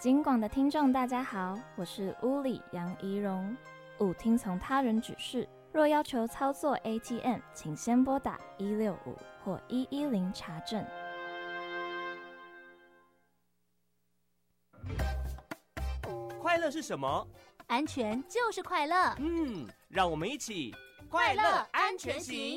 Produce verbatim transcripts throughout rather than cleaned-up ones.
金广的听众大家好，我是屋里杨怡蓉。勿听从他人指示，若要求操作 A T M， 请先拨打一六五或一一零查证。 快乐是什么？ 安全就是快乐。 嗯，让我们一起快乐安全行。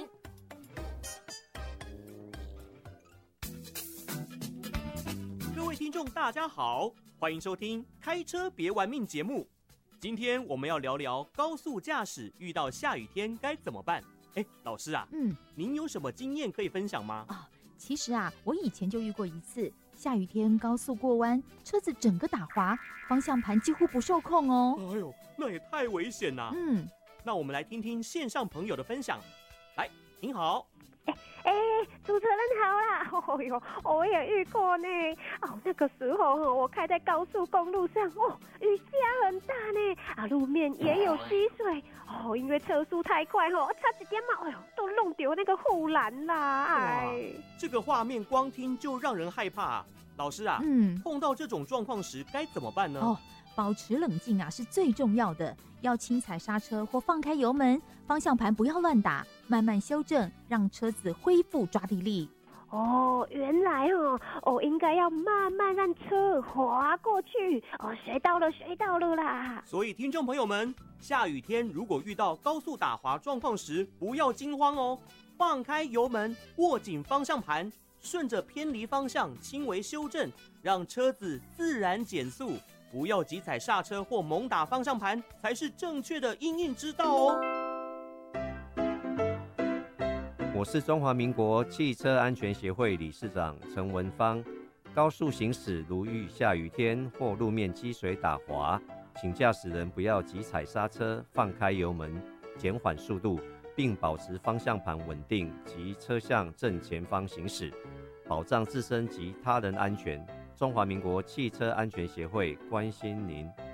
各位听众大家好，欢迎收听《开车别玩命》节目。今天我们要聊聊高速驾驶遇到下雨天该怎么办。哎，老师啊， 嗯， 您有什么经验可以分享吗？ 哦，其实啊，我以前就遇过一次，下雨天高速过弯，车子整个打滑，方向盘几乎不受控哦。 哎呦，那也太危险啦！ 嗯， 那我们来听听线上朋友的分享。来，您好。 哎、欸，主持人好啦！哦哟，我也遇过呢。哦，那个时候我开在高速公路上，哦，雨下很大呢，啊，路面也有积水。哦，因为车速太快，哦，差一点嘛，哎呦，都弄丢那个护栏啦！哎， 这个画面光听就让人害怕啊。老师啊， 嗯， 碰到这种状况时该怎么办呢？ 哦，保持冷静啊是最重要的，要轻踩刹车或放开油门，方向盘不要乱打，慢慢修正，让车子恢复抓地力。 哦，原来哦，我应该要慢慢让车滑过去。哦，学到了，学到了啦！ 所以听众朋友们，下雨天如果遇到高速打滑状况时，不要惊慌哦，放开油门，握紧方向盘，顺着偏离方向轻微修正，让车子自然减速。不要急踩刹车或猛打方向盘，才是正确的因应之道哦。 我是中华民国汽车安全协会理事长陈文芳。高速行驶如遇下雨天或路面积水打滑，请驾驶人不要急踩刹车，放开油门，减缓速度，并保持方向盘稳定及车向正前方行驶，保障自身及他人安全。中华民国汽车安全协会关心您。